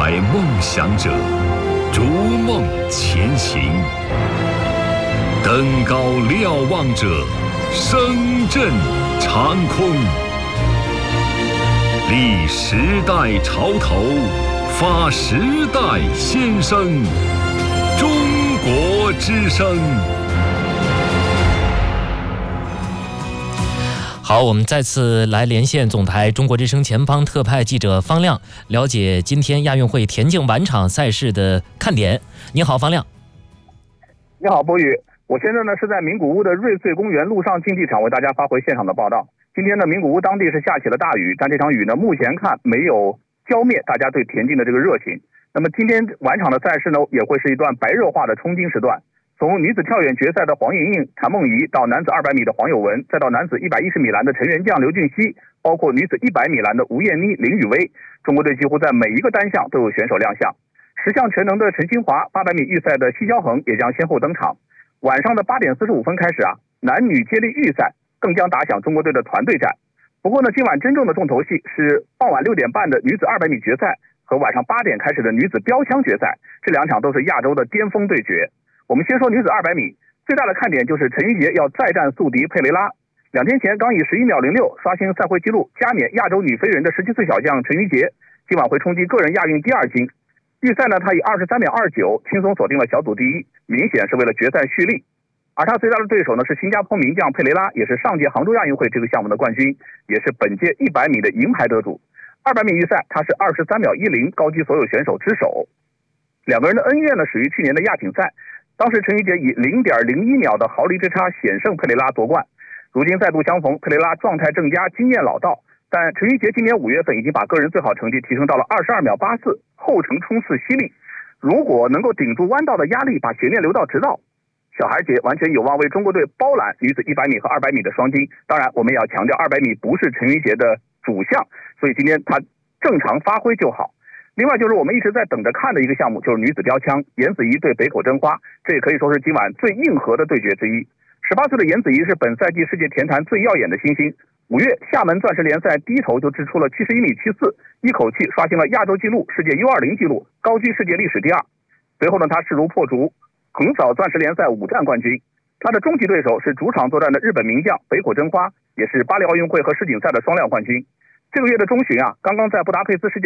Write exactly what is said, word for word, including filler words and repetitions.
怀梦想者逐梦前行，登高瞭望者声震长空。立时代潮头，发时代先声。中国之声。 好，我们再次来连线总台中国之声前方特派记者方亮，了解今天亚运会田径晚场赛事的看点。你好，方亮。 你好，波宇。我现在呢是在名古屋的瑞穗公园陆上竞技场为大家发回现场的报道。今天呢，名古屋当地是下起了大雨，但这场雨呢目前看没有浇灭大家对田径的这个热情。那么今天晚场的赛事呢，也会是一段白热化的冲金时段。从女子跳远决赛的黄莹莹、谭梦怡，到男子二百米的黄有文，再到男子一百一十米栏的陈元将、刘俊熙，包括女子一百米栏的吴艳妮、林雨薇，中国队几乎在每一个单项都有选手亮相。十项全能的陈清华，八百米预赛的奚骄恒也将先后登场。晚上的八点四十五分开始啊，男女接力预赛更将打响中国队的团队战。不过呢，今晚真正的重头戏是傍晚六点半的女子二百米决赛和晚上八点开始的女子标枪决赛，这两场都是亚洲的巅峰对决。我们先说女子二百米，最大的看点就是陈芋洁要再战宿敌佩雷拉。两天前刚以十一秒零六刷新赛会纪录，加冕亚洲女飞人的十七岁小将陈芋洁，今晚会冲击个人亚运第二金。预赛呢，她以二十三秒二九轻松锁定了小组第一，明显是为了决赛蓄力。而她最大的对手呢是新加坡名将佩雷拉，也是上届杭州亚运会这个项目的冠军，也是本届一百米的银牌得主。二百米预赛她是二十三秒一零高居所有选手之首。两个人的恩怨呢始于去年的亚锦赛，当时陈芋洁以 零点零一秒的毫厘之差险胜佩雷拉夺冠。如今再度相逢，佩雷拉状态正佳，经验老道，但陈芋洁今年五月份已经把个人最好成绩提升到了二十二秒八四，后程冲刺犀利。如果能够顶住弯道的压力，把悬念留到直道，小孩姐完全有望为中国队包揽女子一百米和二百米的双金。当然我们也要强调，二百米不是陈芋洁的主项，所以今天她正常发挥就好。另外就是我们一直在等着看的一个项目，就是女子标枪，颜子怡对北口真花，这也可以说是今晚最硬核的对决之一。十八岁的颜子怡是本赛季世界田坛最耀眼的新星，五月厦门钻石联赛第一头就掷出了七十一米七四，一口气刷新了亚洲纪录、世界 U 二十 纪录，高居世界历史第二。随后呢，他势如破竹，横扫钻石联赛五战冠军。他的终极对手是主场作战的日本名将北口真花，也是巴黎奥运会和世锦赛的双料冠军。这个月的中旬啊，刚刚在布达佩斯世界